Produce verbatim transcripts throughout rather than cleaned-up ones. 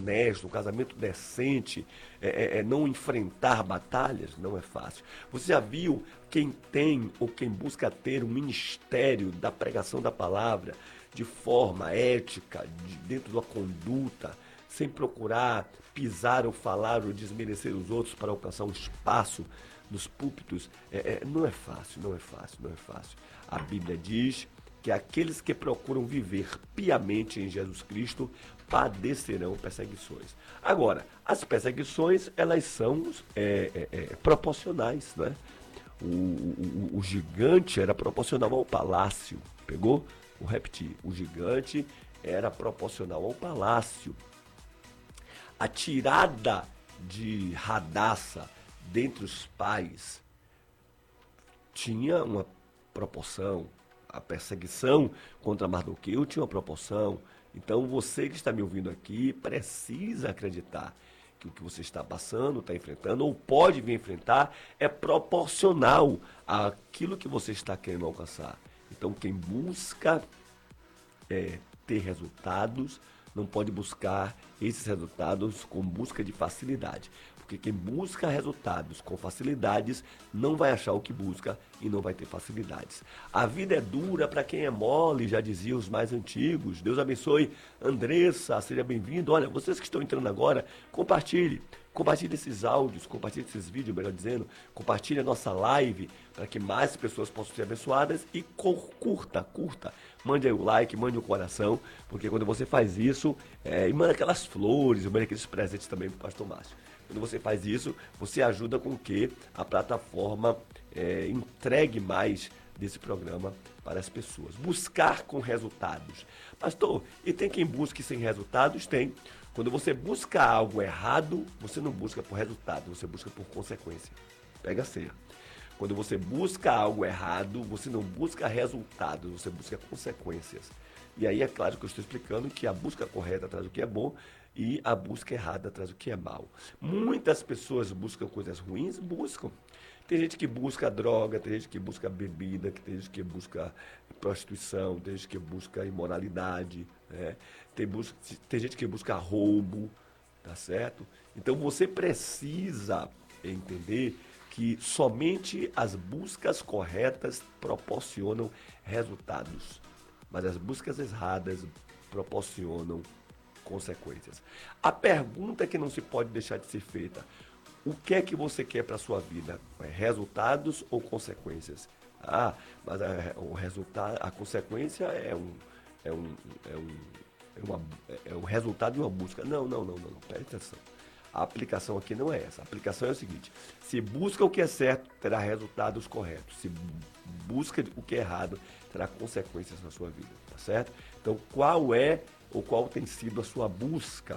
honesto, um casamento decente, é, é, é não enfrentar batalhas, não é fácil. Você já viu quem tem ou quem busca ter um ministério da pregação da palavra de forma ética, de, dentro da conduta, sem procurar pisar ou falar ou desmerecer os outros para alcançar um espaço nos púlpitos, é, é, não é fácil, não é fácil, não é fácil. A Bíblia diz que aqueles que procuram viver piamente em Jesus Cristo padecerão perseguições. Agora, as perseguições, elas são é, é, é, proporcionais, né? O, o, o gigante era proporcional ao palácio, pegou? Vou repetir, o gigante era proporcional ao palácio. A tirada de Radassa dentre os pais tinha uma proporção. A perseguição contra Mardoqueu tinha uma proporção. Então você que está me ouvindo aqui precisa acreditar que o que você está passando, está enfrentando, ou pode vir enfrentar, é proporcional àquilo que você está querendo alcançar. Então quem busca é, ter resultados, não pode buscar esses resultados com busca de facilidade. Porque quem busca resultados com facilidades não vai achar o que busca e não vai ter facilidades. A vida é dura para quem é mole, já diziam os mais antigos. Deus abençoe. Andressa, seja bem-vindo. Olha, vocês que estão entrando agora, compartilhe. Compartilhe esses áudios, compartilhe esses vídeos, melhor dizendo. Compartilhe a nossa live para que mais pessoas possam ser abençoadas. E curta, curta. Mande aí o like, mande o coração. Porque quando você faz isso, é, e manda aquelas flores, manda aqueles presentes também para o pastor Márcio. Quando você faz isso, você ajuda com que a plataforma é, entregue mais desse programa para as pessoas. Buscar com resultados. Pastor, e tem quem busque sem resultados? Tem. Quando você busca algo errado, você não busca por resultado, você busca por consequência. Pega a senha. Quando você busca algo errado, você não busca resultados, você busca consequências. E aí é claro que eu estou explicando que a busca correta traz o que é bom e a busca errada traz o que é mal. Muitas pessoas buscam coisas ruins? Buscam. Tem gente que busca droga, tem gente que busca bebida, tem gente que busca prostituição, tem gente que busca imoralidade, né? tem, busca, tem gente que busca roubo, tá certo? Então você precisa entender que somente as buscas corretas proporcionam resultados, mas as buscas erradas proporcionam consequências. A pergunta que não se pode deixar de ser feita: o que é que você quer para a sua vida? Resultados ou consequências? Ah, mas a, o resultado, a consequência é um, é um, é um, é uma, é o resultado de uma busca. Não, não, não, não, não. Presta atenção. A aplicação aqui não é essa. A aplicação é o seguinte: se busca o que é certo, terá resultados corretos. Se busca o que é errado, terá consequências na sua vida, tá certo? Então, qual é ou qual tem sido a sua busca?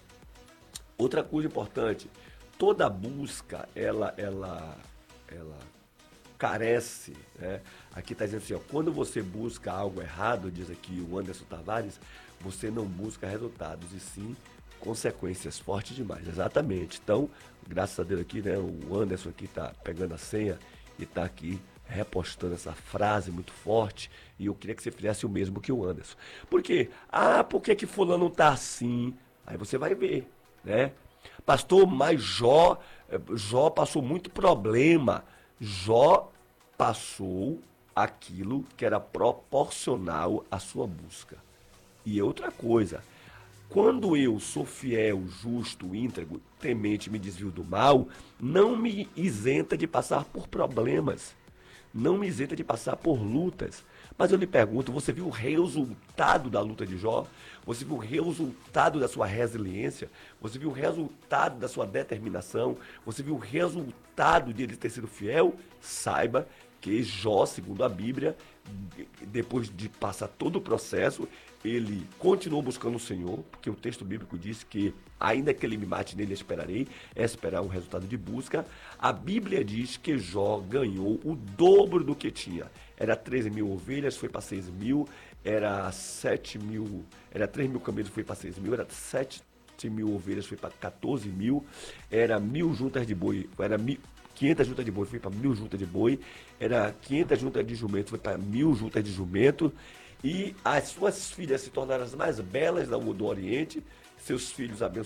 Outra coisa importante: toda busca, ela, ela, ela carece, né? Aqui está dizendo assim, ó, quando você busca algo errado, diz aqui o Anderson Tavares, você não busca resultados, e sim consequências. Forte demais, exatamente. Então, graças a Deus aqui, né, o Anderson aqui está pegando a senha e está aqui repostando essa frase muito forte, e eu queria que você fizesse o mesmo que o Anderson. Por quê? Ah, por que que fulano tá assim? Aí você vai ver, né? Pastor, mas Jó, Jó passou muito problema. Jó passou aquilo que era proporcional à sua busca. E outra coisa, quando eu sou fiel, justo, íntegro, temente, me desvio do mal, não me isenta de passar por problemas. Não me isenta de passar por lutas. Mas eu lhe pergunto, você viu o resultado da luta de Jó? Você viu o resultado da sua resiliência? Você viu o resultado da sua determinação? Você viu o resultado de ele ter sido fiel? Saiba que Jó, segundo a Bíblia, depois de passar todo o processo, ele continuou buscando o Senhor, porque o texto bíblico diz que, ainda que ele me mate, nele esperarei, é esperar um resultado de busca. A Bíblia diz que Jó ganhou o dobro do que tinha. Era treze mil ovelhas, foi para seis mil, era sete mil, era três mil camelos, foi para seis mil, era sete mil ovelhas, foi para quatorze mil, era mil juntas de boi, era mil, quinhentas juntas de boi, foi para mil juntas de boi, era quinhentas juntas de jumento, foi para mil juntas de jumento, e as suas filhas se tornaram as mais belas do Oriente, seus filhos